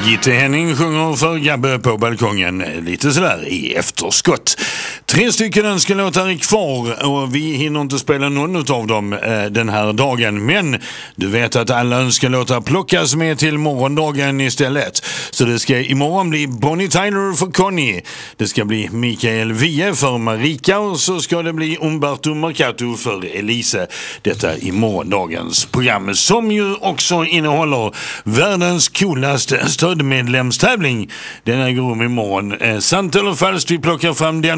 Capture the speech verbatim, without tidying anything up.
Gitte Henning sjunger för Gabbe på balkongen lite sådär i efterskott. Tre stycken önskelåtar är kvar och vi hinner inte spela någon av dem eh, den här dagen. Men du vet att alla önskelåtar plockas med till morgondagen istället. Så det ska imorgon bli Bonnie Tyler för Connie. Det ska bli Mikael Wiehe för Marika och så ska det bli Umberto Mercato för Elise. Detta i morgondagens program som ju också innehåller världens coolaste stödmedlemstävling. Den äger rum imorgon. Eh, sant eller falskt, vi plockar fram den